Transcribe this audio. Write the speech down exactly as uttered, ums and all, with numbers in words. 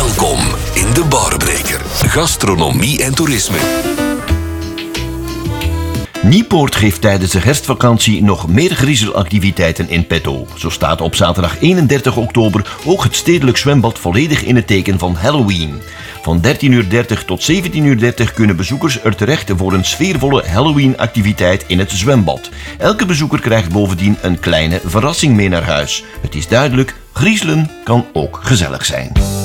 Welkom in de Barbreker. Gastronomie en toerisme. Niepoort geeft tijdens de herfstvakantie nog meer griezelactiviteiten in petto. Zo staat op zaterdag eenendertig oktober ook het stedelijk zwembad volledig in het teken van Halloween. Van dertien uur dertig tot zeventien uur dertig kunnen bezoekers er terecht voor een sfeervolle Halloween-activiteit in het zwembad. Elke bezoeker krijgt bovendien een kleine verrassing mee naar huis. Het is duidelijk, griezelen kan ook gezellig zijn.